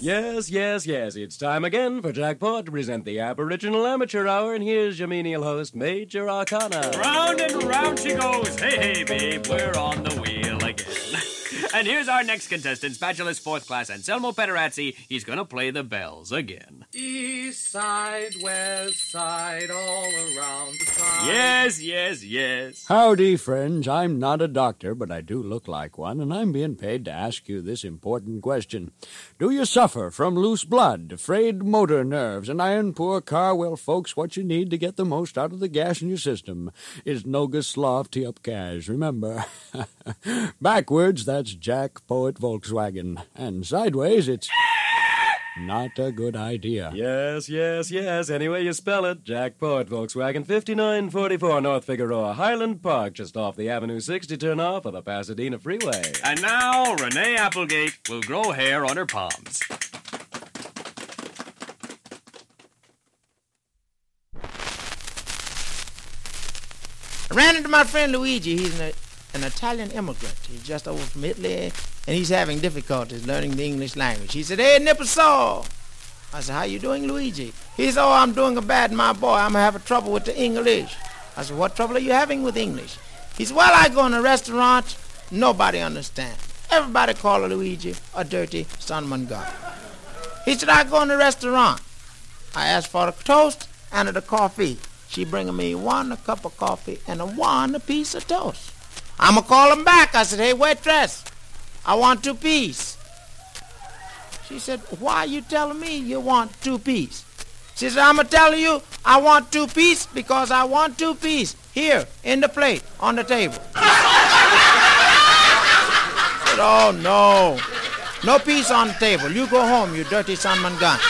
Yes, yes, yes. It's time again for Jackpot to present the Aboriginal Amateur Hour, and here's your menial host, Major Arcana. Round and round she goes. Hey, hey, babe, we're on the wheel again. And here's our next contestant, Spatulus 4th Class Anselmo Pederazzi. He's gonna play the bells again. East side, west side, all around the side. Yes, yes, yes. Howdy, friends. I'm not a doctor, but I do look like one, and I'm being paid to ask you this important question. Do you suffer from loose blood, frayed motor nerves, an iron-poor car? Well, folks, what you need to get the most out of the gas in your system is Noga Slav T-Up Cash. Remember, backwards, that's Jack Poet Volkswagen, and sideways, it's not a good idea. Yes, yes, yes. Any way you spell it. Jack Poet Volkswagen, 5944 North Figueroa, Highland Park, just off the Avenue 60 turnoff of the Pasadena Freeway. And now, Renee Applegate will grow hair on her palms. I ran into my friend Luigi. He's an Italian immigrant. He's just over from Italy, and he's having difficulties learning the English language. He said, "Hey, Nippesaw." I said, "How you doing, Luigi?" He said, "Oh, I'm doing bad, my boy. I'm having trouble with the English." I said, "What trouble are you having with English?" He said, "Well, I go in a restaurant. Nobody understands. Everybody call Luigi a dirty son gun." He said, "I go in a restaurant. I ask for a toast and a coffee. She bringing me one a cup of coffee and a piece of toast. I'ma call him back." I said, "Hey, waitress, I want 2 pieces." She said, "Why you telling me you want 2 pieces?" She said, "I'ma tell you I want 2 pieces because I want 2 pieces here in the plate on the table." I said, "Oh, no. No piece on the table. You go home, you dirty son of a gun."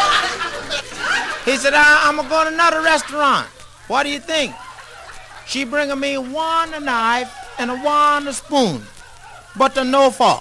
He said, "I'm going to another restaurant. What do you think?" She bringing me one a knife and one a spoon, but no fork.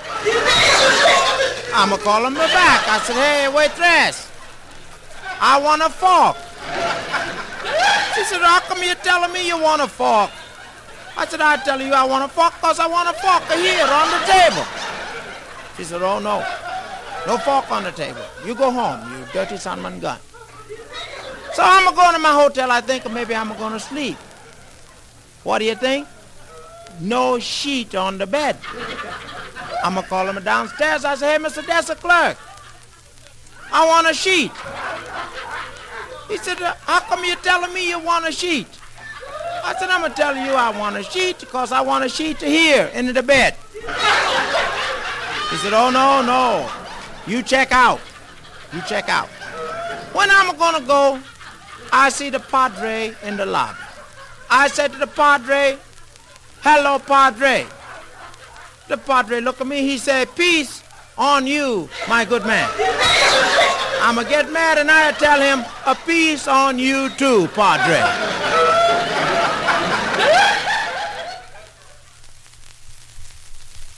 I'ma call him back. I said, "Hey, waitress, I want a fork." She said, "How come you telling me you want a fork?" I said, "I tell you I want a fork because I want a fork here on the table." She said, "Oh, no. No fork on the table. You go home, you dirty son of a gun." So I'm going to my hotel. I think maybe I'm going to sleep. What do you think? No sheet on the bed. I'm going to call him downstairs. I say, "Hey, Mr. Dessa Clerk, I want a sheet." He said, "How come you telling me you want a sheet?" I said, "I'm going to tell you I want a sheet because I want a sheet here in the bed." He said, "Oh, no. You check out. You check out." When I'm going to go, I see the Padre in the lobby. I said to the Padre, "Hello, Padre." The Padre looked at me. He said, "Peace on you, my good man." I'm going to get mad and I tell him, "A peace on you too, Padre."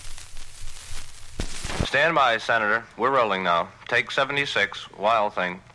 Stand by, Senator. We're rolling now. Take 76. Wild thing.